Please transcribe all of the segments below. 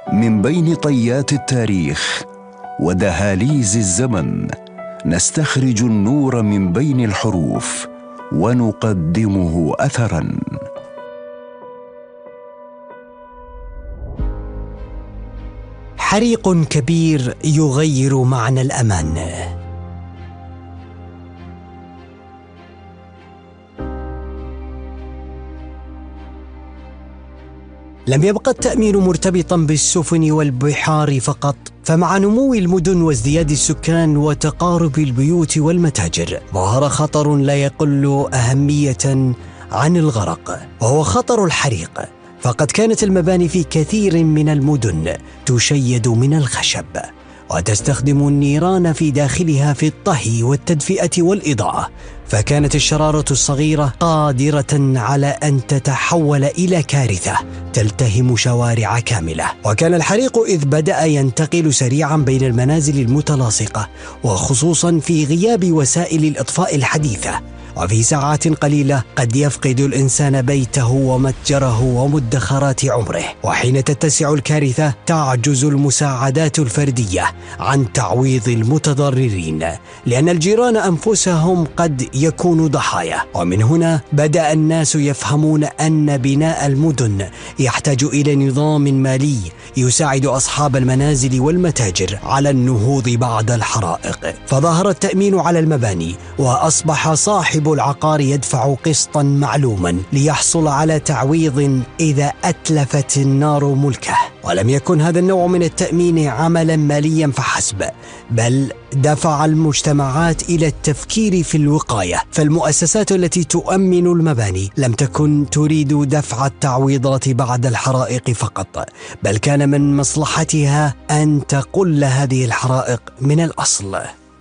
من بين طيات التاريخ ودهاليز الزمن نستخرج النور من بين الحروف ونقدمه أثراً. حريق كبير يغير معنى الأمان. لم يبقى التأمين مرتبطاً بالسفن والبحار فقط، فمع نمو المدن وازدياد السكان وتقارب البيوت والمتاجر ظهر خطر لا يقل أهمية عن الغرق، وهو خطر الحريق. فقد كانت المباني في كثير من المدن تشيد من الخشب، وتستخدم النيران في داخلها في الطهي والتدفئة والإضاءة، فكانت الشرارة الصغيرة قادرة على أن تتحول إلى كارثة تلتهم شوارع كاملة. وكان الحريق إذ بدأ ينتقل سريعا بين المنازل المتلاصقة، وخصوصا في غياب وسائل الإطفاء الحديثة، وفي ساعات قليلة قد يفقد الإنسان بيته ومتجره ومدخرات عمره. وحين تتسع الكارثة تعجز المساعدات الفردية عن تعويض المتضررين، لأن الجيران أنفسهم قد يكونوا ضحايا. ومن هنا بدأ الناس يفهمون أن بناء المدن يحتاج إلى نظام مالي يساعد أصحاب المنازل والمتاجر على النهوض بعد الحرائق. فظهر التأمين على المباني، وأصبح صاحب العقار يدفع قسطا معلوما ليحصل على تعويض إذا أتلفت النار ملكه. ولم يكن هذا النوع من التأمين عملا ماليا فحسب، بل دفع المجتمعات إلى التفكير في الوقاية. فالمؤسسات التي تؤمن المباني لم تكن تريد دفع التعويضات بعد الحرائق فقط، بل كان من مصلحتها أن تقل هذه الحرائق من الأصل.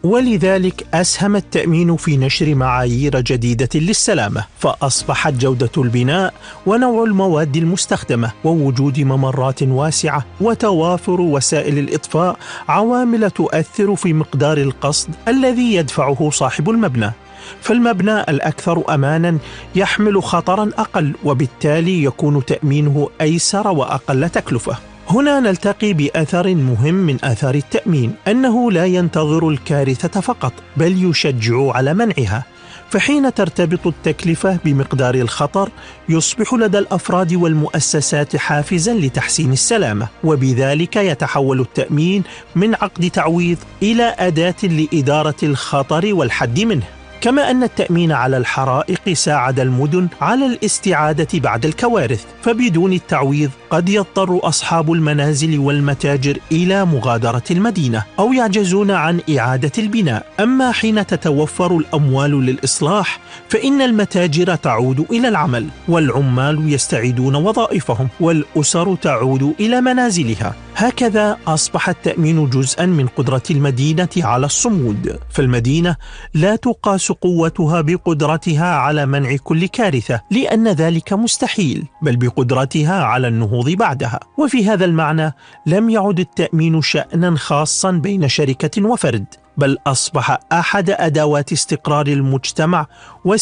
ولذلك أسهم التأمين في نشر معايير جديدة للسلامة، فأصبحت جودة البناء ونوع المواد المستخدمة ووجود ممرات واسعة وتوافر وسائل الإطفاء عوامل تؤثر في مقدار القصد الذي يدفعه صاحب المبنى. فالمبنى الأكثر أماناً يحمل خطراً أقل، وبالتالي يكون تأمينه أيسر وأقل تكلفة. هنا نلتقي بأثر مهم من آثار التأمين، أنه لا ينتظر الكارثة فقط، بل يشجع على منعها. فحين ترتبط التكلفة بمقدار الخطر يصبح لدى الأفراد والمؤسسات حافزاً لتحسين السلامة، وبذلك يتحول التأمين من عقد تعويض إلى أداة لإدارة الخطر والحد منه. كما أن التأمين على الحرائق ساعد المدن على الاستعادة بعد الكوارث، فبدون التعويض قد يضطر أصحاب المنازل والمتاجر إلى مغادرة المدينة أو يعجزون عن إعادة البناء. أما حين تتوفر الأموال للإصلاح فإن المتاجر تعود إلى العمل، والعمال يستعيدون وظائفهم، والأسر تعود إلى منازلها. هكذا أصبح التأمين جزءاً من قدرة المدينة على الصمود. فالمدينة لا تقاس قوتها بقدرتها على منع كل كارثة، لأن ذلك مستحيل، بل بقدرتها على النهوض بعدها. وفي هذا المعنى لم يعد التأمين شأناً خاصاً بين شركة وفرد، بل أصبح أحد أدوات استقرار المجتمع